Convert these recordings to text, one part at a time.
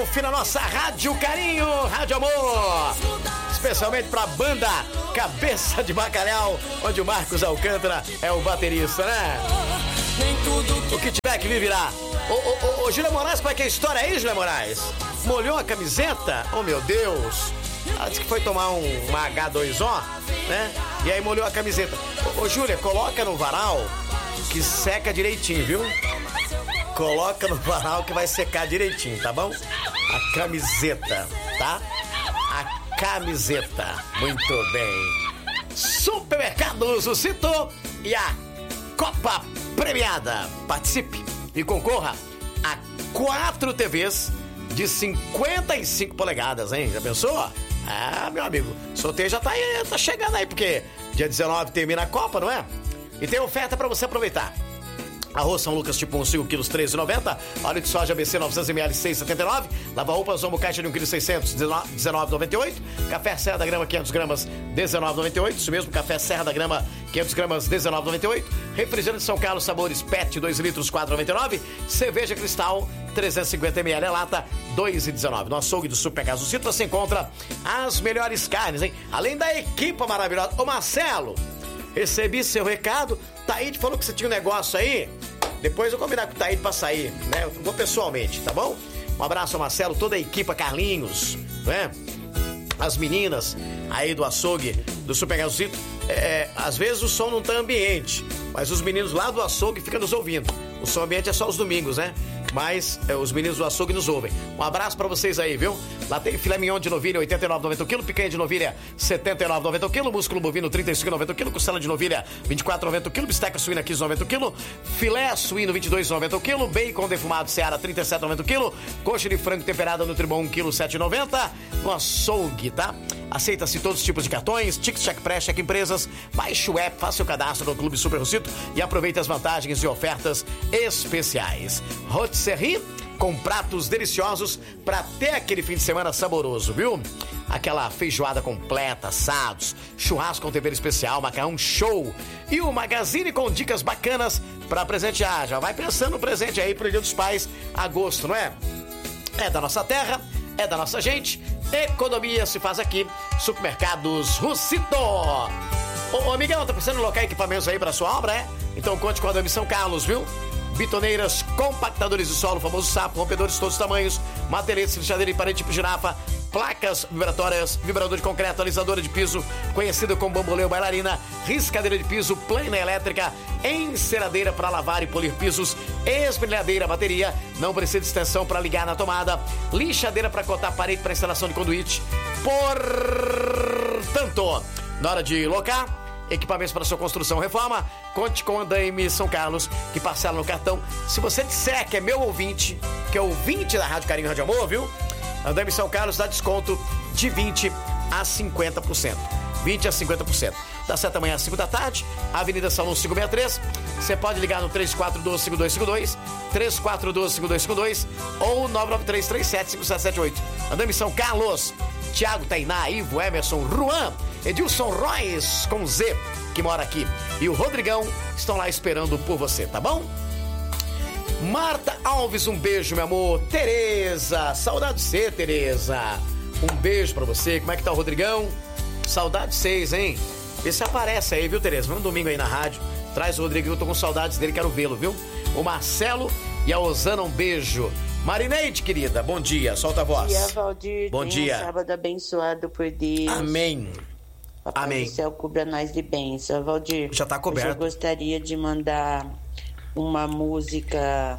ao fim da nossa Rádio Carinho, Rádio Amor. Especialmente pra banda Cabeça de Bacalhau, onde o Marcos Alcântara é o baterista, né? O que tiver que vir virá. Ô, Júlia Moraes, como é que é a história aí, Júlia Moraes? Molhou a camiseta? Oh, meu Deus. Ela disse que foi tomar uma H2O, né? E aí molhou a camiseta. Ô, Júlia, coloca no varal que seca direitinho, viu? Coloca no varal que vai secar direitinho, tá bom? A camiseta, tá? A camiseta. Muito bem. Supermercados Cito e a Copa Premiada. Participe e concorra a 4 TVs de 55 polegadas, hein? Já pensou? Ah, meu amigo, o sorteio já tá chegando aí, porque dia 19 termina a Copa, não é? E tem oferta pra você aproveitar. Arroz São Lucas tipo 1, 5 quilos, 13,90. Óleo de soja ABC 900ml, 6,79. Lava-roupas Omo Caixa de 1 kg 600, 19,98. Café Serra da Grama 500 gramas, 19,98. Isso mesmo, café Serra da Grama 500 gramas, 19,98. Refrigerante São Carlos Sabores PET 2 litros, 4,99. Cerveja Cristal 350ml lata, 2,19. No açougue do Supermercado Cito você encontra as melhores carnes, hein? Além da equipe maravilhosa. Ô Marcelo, recebi seu recado. Taíde falou que você tinha um negócio aí. Depois eu vou combinar com o Taíde pra sair, né? Eu vou pessoalmente, tá bom? Um abraço ao Marcelo, toda a equipe, Carlinhos, né? As meninas aí do açougue, do Supermercado Cito. Às vezes o som não tá ambiente, mas os meninos lá do açougue ficam nos ouvindo. O som ambiente é só os domingos, né? Mas os meninos do açougue nos ouvem. Um abraço pra vocês aí, viu? Lá tem filé mignon de novilha, 89,90 o quilo. Picanha de novilha, 79,90 o quilo. Músculo bovino, 35,90 o quilo. Costela de novilha, 24,90 o quilo. Bisteca suína, 15,90 o quilo. Filé suíno, 22,90 o quilo. Bacon defumado Seara, 37,90 o quilo. Coxa de frango temperada Nutribom, 1 quilo, 7,90. No açougue, tá? Aceita-se todos os tipos de cartões, Tix, Checkpress, Check Empresas. Baixe o app, faça seu cadastro no Clube Super Rosito e aproveite as vantagens e ofertas especiais. Rotisserie com pratos deliciosos para ter aquele fim de semana saboroso, viu? Aquela feijoada completa, assados, churrasco com tempero especial, macarrão show e o Magazine com dicas bacanas para presentear. Já vai pensando no presente aí pro Dia dos Pais, agosto, não é? É da nossa terra, é da nossa gente. Economia se faz aqui. Supermercados Rosito. Ô, Miguel, tá precisando colocar equipamentos aí pra sua obra, é? Então conte com a Dami São Carlos, viu? Bitoneiras, compactadores de solo, famoso sapo, rompedores de todos os tamanhos, mateletes, lixadeira e parede tipo girafa, placas vibratórias, vibrador de concreto, alisadora de piso, conhecido como bambolê ou bailarina, riscadeira de piso, plana elétrica, enceradeira para lavar e polir pisos, esmerilhadeira, bateria, não precisa de extensão para ligar na tomada, lixadeira para cortar parede para instalação de conduíte. Portanto, na hora de locar equipamentos para sua construção ou reforma, conte com a Andaime São Carlos, que parcela no cartão. Se você disser que é meu ouvinte, que é ouvinte da Rádio Carinho Rádio Amor, viu? Andaime São Carlos dá desconto de 20% a 50%. 20% a 50%. Das 7 da manhã às 5 da tarde, Avenida Salão 563. Você pode ligar no 3412-5252, 3412-5252 ou 99337-5778. Andaime São Carlos. Tiago, Tainá, Ivo, Emerson, Juan, Edilson Royce com Z, que mora aqui, e o Rodrigão estão lá esperando por você, tá bom? Marta Alves, um beijo, meu amor. Tereza, saudade de você, Tereza. Um beijo pra você. Como é que tá o Rodrigão? Saudade de vocês, hein? Vê se aparece aí, viu, Tereza? Vamos domingo aí na rádio. Traz o Rodrigo, eu tô com saudades dele, quero vê-lo, viu? O Marcelo e a Osana, um beijo. Marineide, querida, bom dia, solta a voz. Bom dia, Valdir. Bom dia. Um sábado abençoado por Deus. Amém. Papai Amém. do céu cubra nós de bênção, Valdir. Já tá coberto. Eu gostaria de mandar uma música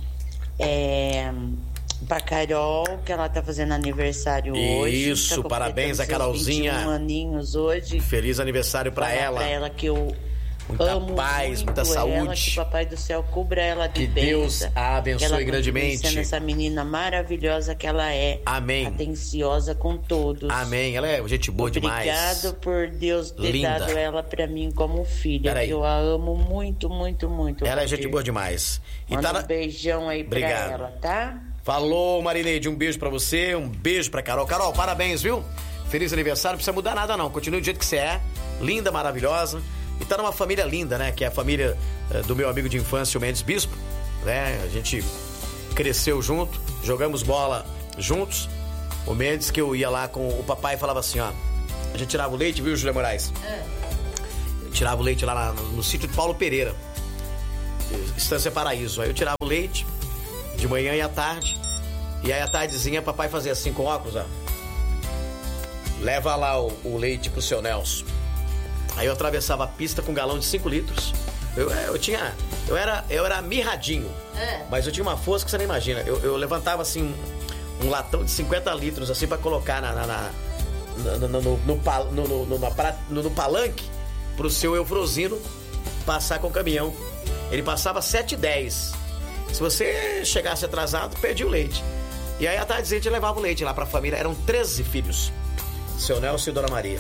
pra Carol, que ela tá fazendo aniversário hoje. Isso, tá parabéns a Carolzinha. 21 aninhos hoje. Feliz aniversário pra ela. Pra ela que eu muita amo paz, muito muita saúde. ela, que o Papai do Céu cubra ela de que bênção. Deus a abençoe ela grandemente. Sendo essa menina maravilhosa que ela é. Amém. Atenciosa com todos. Amém. Ela é gente boa demais. Obrigado por Deus ter Linda. dado ela pra mim como filha. Peraí. Eu a amo muito, muito, muito. Ela é Valdir. gente boa demais. E Manda tá um beijão aí Obrigado. pra ela, tá? Falou, Marineide, um beijo pra você, um beijo pra Carol. Carol, parabéns, viu? Feliz aniversário, não precisa mudar nada não, continue do jeito que você é, linda, maravilhosa. E tá numa família linda, né? Que é a família do meu amigo de infância, o Mendes Bispo, né? A gente cresceu junto, jogamos bola juntos. O Mendes que eu ia lá com o papai e falava assim, ó. A gente tirava o leite, viu, Júlia Moraes? Eu tirava o leite lá no sítio de Paulo Pereira, Estância Paraíso. Aí eu tirava o leite de manhã e à tarde. E aí à tardezinha papai fazia assim com óculos, ó. Leva lá o leite pro seu Nelson. Aí eu atravessava a pista com um galão de 5 litros. Eu era mirradinho. Mas eu tinha uma força que você nem imagina. Eu levantava assim um latão de 50 litros assim pra colocar no palanque pro seu Eufrosino passar com o caminhão. Ele passava 7h10. Se você chegasse atrasado, perdia o leite. E aí à tarde a gente levava o leite lá pra família. Eram 13 filhos, seu Nelson e Dona Maria.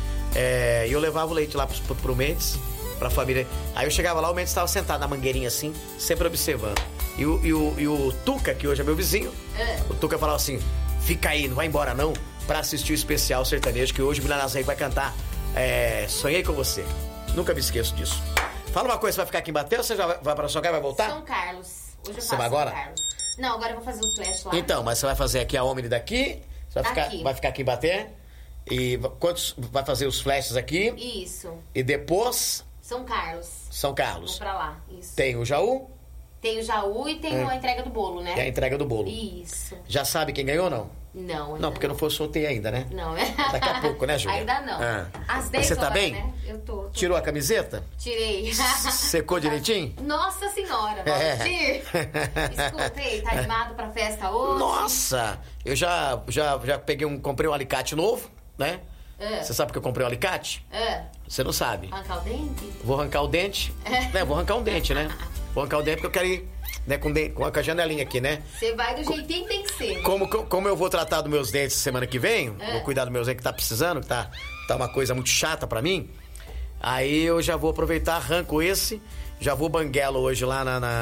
E eu levava o leite lá pro Mendes, pra família. Aí eu chegava lá, o Mendes estava sentado na mangueirinha assim, sempre observando. E o Tuca, que hoje é meu vizinho, o Tuca falava assim, fica aí, não vai embora não, pra assistir o especial sertanejo, que hoje o Milena Zé vai cantar Sonhei com Você. Nunca me esqueço disso. Fala uma coisa, você vai ficar aqui em Batel ou você já vai pra sua casa e vai voltar? São Carlos. Hoje eu faço você vai agora? São Carlos. Não, agora eu vou fazer os flash lá. Então, mas você vai fazer aqui a Omni daqui, você vai ficar aqui em Baté, e quantos vai fazer os flashes aqui? Isso. E depois? São Carlos. São Carlos. Vou pra lá, isso. Tem o Jaú? Tem o Jaú e tem a entrega do bolo, né? É a entrega do bolo. Isso. Já sabe quem ganhou ou não? Não, ainda não. Porque não foi sorteio ainda, né? Não, Daqui a pouco, né, Júlia? Ainda não. Às 10 você tá horas, bem? Né? Eu tô. Tirou a camiseta? Tirei. Secou direitinho? Nossa Senhora, Valdir. Escuta aí, tá animado pra festa hoje? Nossa! Eu já comprei um alicate novo, né? Você sabe que eu comprei um alicate? Você não sabe. Arrancar o dente? Vou arrancar o dente. Vou arrancar um dente, né? Vou arrancar o dente porque eu quero ir, né, com a janelinha aqui, né? Você vai do jeitinho que tem que ser. Como eu vou tratar dos meus dentes semana que vem, vou cuidar dos meus dentes que tá precisando, que tá uma coisa muito chata pra mim. Aí eu já vou aproveitar, arranco esse, já vou banguelo hoje lá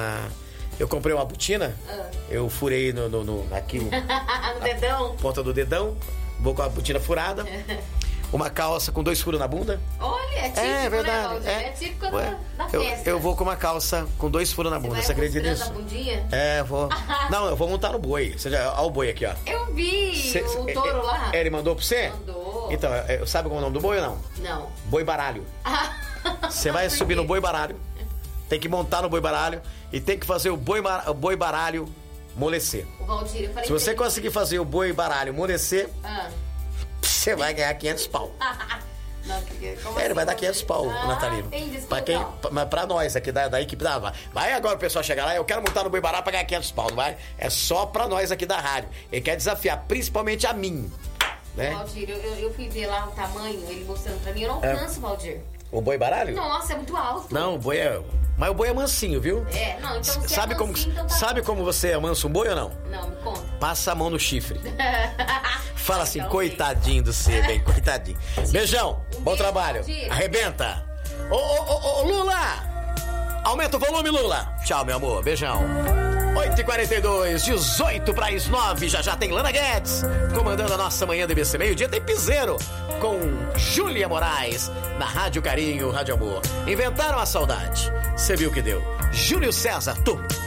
Eu comprei uma botina, eu furei aqui no dedão? Ponta do dedão, vou com a botina furada. Uma calça com 2 furos na bunda. Olha, é típico, é verdade, né, é típico da festa. Eu vou com uma calça com 2 furos na bunda, você acredita nisso? A bundinha? Vou. Não, eu vou montar no boi. Olha o boi aqui, ó. Eu vi o touro lá. Ele mandou pra você? Mandou. Então, sabe qual é o nome do boi ou não? Não. Boi baralho. Você vai subir no boi baralho, tem que montar no boi baralho e tem que fazer o boi baralho molecer. O Valdir, eu falei. Se você conseguir fazer o boi baralho molecer, você vai ganhar 500 pau. Não, ele vai dar 500 pau, Natalino. Mas pra nós aqui da equipe da... Vai agora o pessoal chegar lá, eu quero montar no boi baralho pra ganhar 500 pau, não vai? É só pra nós aqui da rádio. Ele quer desafiar, principalmente a mim. Né? Valdir, eu fui ver lá o tamanho, ele mostrando pra mim, eu não alcanço, Valdir. O boi baralho? Nossa, é muito alto. Não, o boi é... Mas o boi é mansinho, viu? Não, então você sabe sabe como você amansa um boi ou não? Não, me conta. Passa a mão no chifre. Fala assim, coitadinho do você, bem, coitadinho. Beijão, bom trabalho. Arrebenta. Ô, Lula! Aumenta o volume, Lula. Tchau, meu amor, beijão. 8h42, 8:18, já tem Lana Guedes comandando a nossa manhã do IBC Meio-Dia. Tem Piseiro com Júlia Moraes na Rádio Carinho, Rádio Amor. Inventaram a saudade, você viu o que deu. Júlio César, tu.